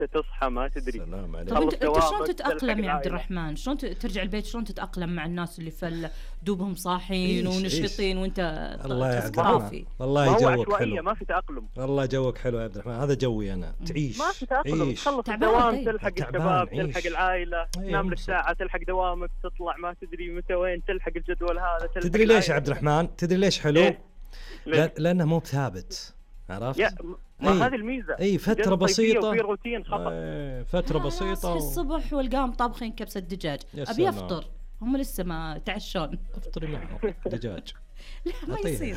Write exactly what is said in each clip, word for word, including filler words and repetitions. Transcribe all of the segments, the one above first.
تصحى ما تدري. سلام عليك. طب انت, انت شلون دوامك، تتاقلم تلحق يا عبد العائلة. الرحمن؟ شلون ت- ترجع البيت شلون تتاقلم مع الناس اللي فل دوبهم صاحين عيش- ونشيطين وانت الله يا ط- عبد طافي؟ الرحمن، ما والله هو جوك عشوائية، حلو، ما في تأقلم. والله جوك حلو يا عبد الرحمن، هذا جوي انا. تعيش ما في تأقلم، عيش تخلص تعبان الدوام طيب. تلحق تعبان، الشباب، تلحق عيش. العائلة، أيه، تنام لك مبسوط. ساعة، تلحق دوامك، تطلع ما تدري متى وين، تلحق الجدول هذا، تلحق تدري ليش يا العائلة. عبد الرحمن؟ تدري ليش حلو؟ إيه؟ ليش؟ لا- لانه مو بثابت، عرفت؟ يا ما أي. هذه الميزة. اي فترة جو صيفية بسيطة. وفي روتين خطأ. ايه فترة لا، لا، بسيطة اصحي و... الصبح والقام طابخين كبسه دجاج، يا ابي سلام. افطر، هم لسه ما تعشون. افطري معهم دجاج. لا ما أعطيها. يصير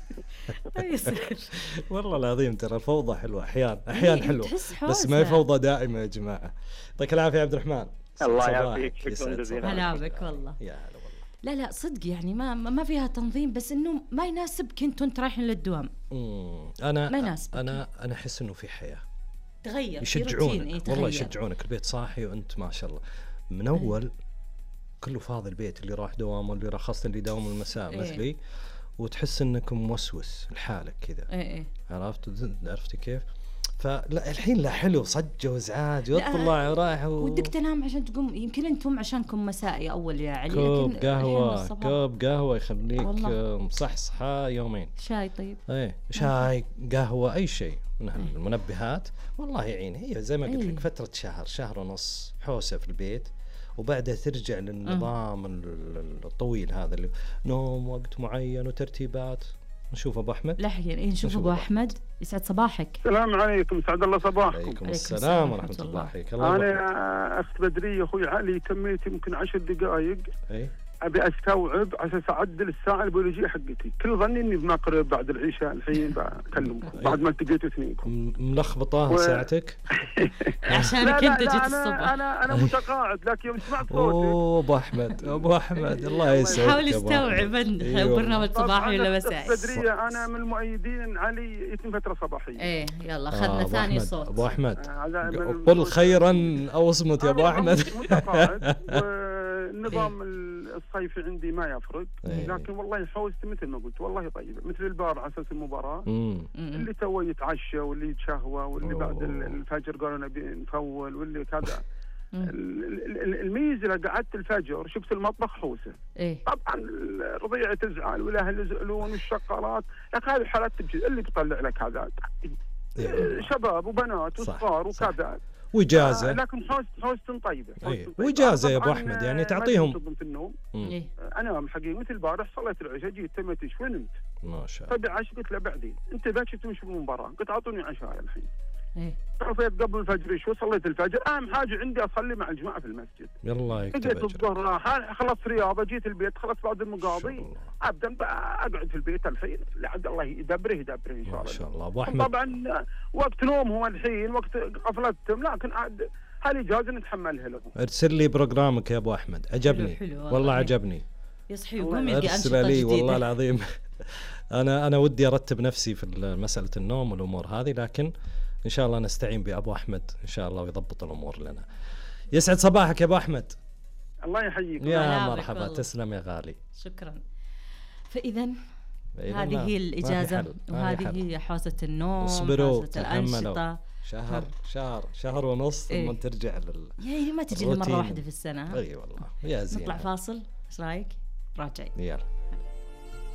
ما يصير. والله العظيم ترى الفوضى حلوة احيانا، احيانا إيه، حلوة، تحس بس ما هي حوسة. فوضى دائمة يا جماعة. يعطيك العافية يا عبد الرحمن. الله صباحك، يعافيك، شكراً يسعد جزيلاً. صباحك. هلا بك والله. يا هلا والله. لا لا صدق يعني ما ما فيها تنظيم، بس انه ما يناسبك انت وانت رايحين للدوام. مم. انا ما يناسبك. انا انا احس انه في حياة، تغير في روتين، إيه، يشجعونك تغير. والله يشجعونك. البيت صاحي وانت ما شاء الله من اول كله فاضي البيت، اللي راح دوام واللي راح، خاصة اللي يداوم المساء إيه. مثلي، وتحس انك موسوس لحالك كذا، ايه ايه عرفت؟ عرفتي كيف؟ فلا الحين لا حلو، صجة وازعاج وطلع ورايح و... ودك تنام عشان تقوم، يمكن انتم عشانكم مسائي اول يا علي، كوب لكن الحين قهوة، الصباح. كوب قهوة يخليك والله. آه، مصحصحة يومين. شاي طيب. ايه شاي قهوة اي شيء من هالمنبهات، والله يعين. هي زي ما قلت إيه. لك فترة شهر شهر ونص حوسة في البيت، وبعدها ترجع للنظام ال- الطويل هذا اللي نوم وقت معين وترتيبات. نشوف ابو احمد. لحين ايه نشوف نشوف ابو أبو احمد، يسعد صباحك. السلام عليكم، سعد الله صباحكم. عليكم السلام السلام ورحمة ورحمة الله. الله. حياك الله أبو أحمد. انا اخت بدريه اخوي علي، تميت يمكن عشر دقائق ايه ابي استوعب عشان اعدل الساعه البيولوجيه حقتي. كل ظني اني بنقرب بعد العشاء، الحين بكلمكم بعد ما التقيتوا اثنينكم. م- ملخبطة و- ساعتك. عشانك انت جيت أنا الصبح. انا انا متقاعد، لكن يوم سمعت صوتك اوه ابو احمد، ابو احمد الله يسعدك. حاول يا أبو يستوعب أحمد. انه أيوة. برنامج صباحي ولا أخت مسائي. بدريه انا من المؤيدين علي يتم فتره صباحيه. ايه يلا آه، اخذنا أبو ثاني أحمد. صوت. ابو احمد آه، هذا من- قل خيرا او اصمت يا ابو أنا احمد. متقاعد والنظام الصيفي عندي ما يفرق، إيه. لكن والله حوزت مثل ما قلت والله طيبه، مثل البار على اساس المباراه مم. اللي تو يتعشى واللي يتشهوى واللي أوه. بعد الفجر قالوا نبي نفول واللي كذا. مم. ال- ال- الميزه اللي قعدت الفجر شفت المطبخ حوسه، ايه طبعا الرضيعه تزعل والاهل يزعلون والشقرات، لكن هذه الحالات تبجي اللي بيطلع لك هذا إيه. شباب وبنات صح، وصغار صح. وكذا. واجازه. آه، لكن حوست حوست طيبه. حوست إيه. طيبة. وإجازة يا أبو طبعاً، أحمد، يعني آه، تعطيهم. ما كنت في النوم. مم. ايه انام حقيقي مثل البارح صليت العشاء جيت تميت شوي نمت. ما شاء الله. طيب عشاء قلت له بعدين انت باكر تمشي بالمباراه، قلت اعطوني عشاء الحين. ايه طفيت قبل الفجر شوي، صليت الفجر، اهم حاجه عندي اصلي مع الجماعه في المسجد. يلا يكتب جيت أجرك. الظهر راح خلصت رياضه، جيت البيت خلصت بعد ما شاء المقاضي، الله. ابدا اقعد في البيت الحين لعد الله يدبره يدبره ان شاء الله. ما شاء الله ابو احمد. طبعا وقت نوم هو الحين، وقت غفلتهم، لكن عاد هالاجازه نتحملها لهم. ارسل لي برنامجك يا ابو احمد، عجبني حلو، حلو والله والله. عجبني. يصحي ويقوم يلقى ارسل انشطه لي والله جديده. العظيم. انا انا ودي ارتب نفسي في مساله النوم والامور هذه، لكن ان شاء الله نستعين بابو احمد ان شاء الله ويضبط الامور لنا. يسعد صباحك يا ابو احمد. الله يحييكم. يا هلا بك مرحبا، والله. تسلم يا غالي. شكرا. فاذا إذا هذه ما- هي ما في الاجازه حل، ما في وهذه حل. هي حوسه النوم، اصبروا حوسه تحملوا الانشطه. شهر شهر شهر ونص إيه. ثم ترجع لل يعني ما تجي إلا مره الروتين. واحده في السنه. اي والله يا زين. نطلع فاصل، ايش رايك؟ راجعين. يلا.